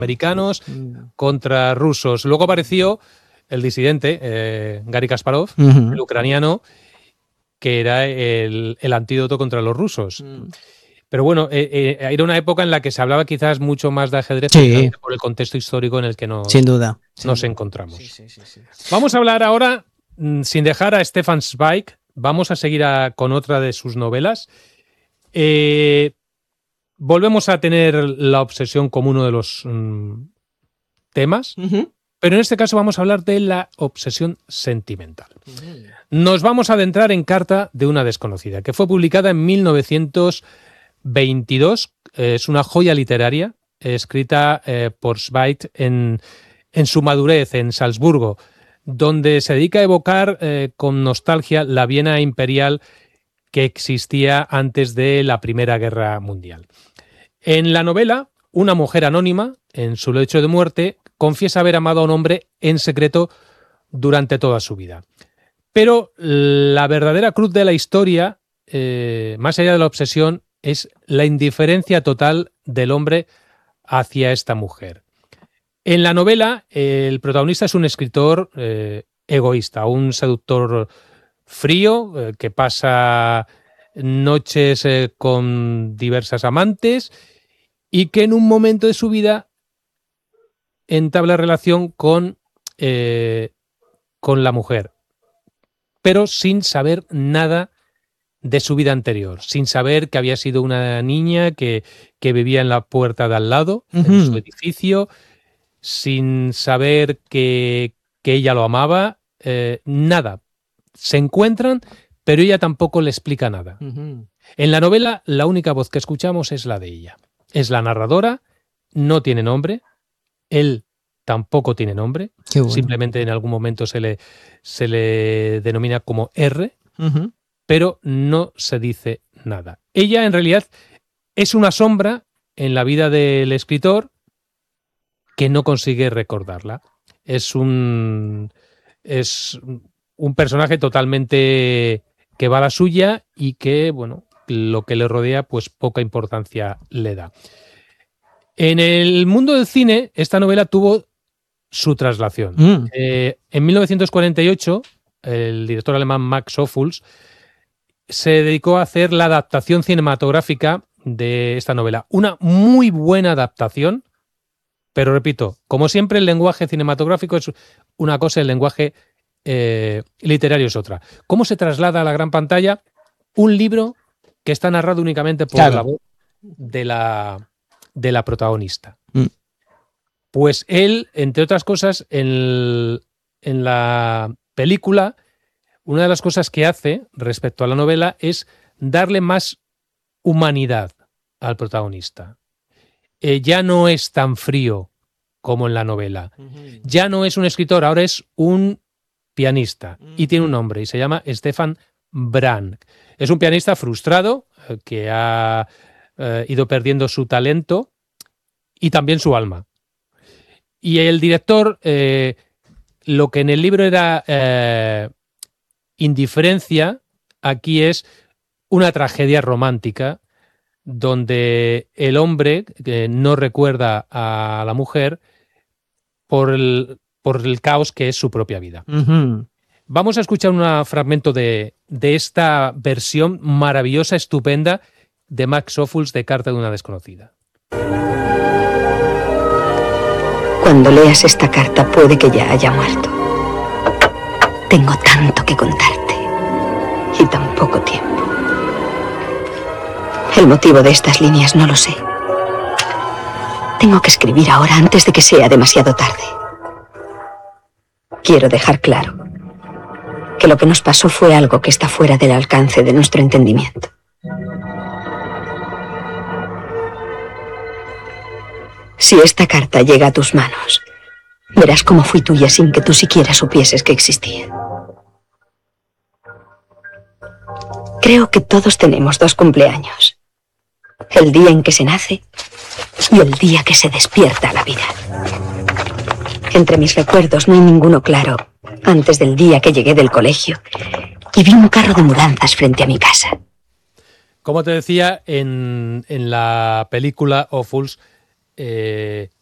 americanos contra rusos. Luego apareció el disidente, Gary Kasparov, el ucraniano, que era el antídoto contra los rusos. Pero bueno, era una época en la que se hablaba quizás mucho más de ajedrez por el contexto histórico en el que sin duda nos encontramos. Sí. Vamos a hablar ahora, sin dejar a Stefan Zweig, vamos a seguir con otra de sus novelas. Volvemos a tener la obsesión como uno de los temas, pero en este caso vamos a hablar de la obsesión sentimental. Nos vamos a adentrar en Carta de una desconocida, que fue publicada en 1922. Es una joya literaria escrita por Zweig en su madurez en Salzburgo, donde se dedica a evocar con nostalgia la Viena imperial que existía antes de la Primera Guerra Mundial. En la novela, una mujer anónima, en su lecho de muerte, confiesa haber amado a un hombre en secreto durante toda su vida. Pero la verdadera cruz de la historia, más allá de la obsesión, es la indiferencia total del hombre hacia esta mujer. En la novela, el protagonista es un escritor egoísta, un seductor frío, que pasa noches con diversas amantes y que en un momento de su vida entabla relación con la mujer, pero sin saber nada de su vida anterior, sin saber que había sido una niña que vivía en la puerta de al lado, en su edificio, sin saber que ella lo amaba, nada. Se encuentran, pero ella tampoco le explica nada. En la novela, la única voz que escuchamos es la de ella. Es la narradora, no tiene nombre, él tampoco tiene nombre, simplemente en algún momento se le denomina como R, pero no se dice nada. Ella, en realidad, es una sombra en la vida del escritor que no consigue recordarla. Es un personaje totalmente que va a la suya y que, bueno, lo que le rodea, pues poca importancia le da. En el mundo del cine, esta novela tuvo su traslación. En 1948, el director alemán Max Ophüls se dedicó a hacer la adaptación cinematográfica de esta novela. Una muy buena adaptación, pero repito, como siempre, el lenguaje cinematográfico es una cosa, el lenguaje literario es otra. ¿Cómo se traslada a la gran pantalla un libro que está narrado únicamente por la voz de la protagonista? Pues él, entre otras cosas, en la película, una de las cosas que hace respecto a la novela es darle más humanidad al protagonista. Ya no es tan frío como en la novela. Ya no es un escritor, ahora es un pianista y tiene un nombre y se llama Stefan Brahms. Es un pianista frustrado que ha ido perdiendo su talento y también su alma. Y el director, lo que en el libro era indiferencia, aquí es una tragedia romántica donde el hombre no recuerda a la mujer por el caos que es su propia vida. Vamos a escuchar un fragmento de esta versión maravillosa, estupenda, de Max Ophüls de Carta de una desconocida. Cuando leas esta carta puede que ya haya muerto. Tengo tanto que contarte y tan poco tiempo. El motivo de estas líneas no lo sé. Tengo que escribir ahora antes de que sea demasiado tarde. Quiero dejar claro que lo que nos pasó fue algo que está fuera del alcance de nuestro entendimiento. Si esta carta llega a tus manos, verás cómo fui tuya sin que tú siquiera supieses que existía. Creo que todos tenemos 2 cumpleaños. El día en que se nace y el día que se despierta a la vida. Entre mis recuerdos no hay ninguno claro antes del día que llegué del colegio y vi un carro de mudanzas frente a mi casa. Como te decía, en la película Ophüls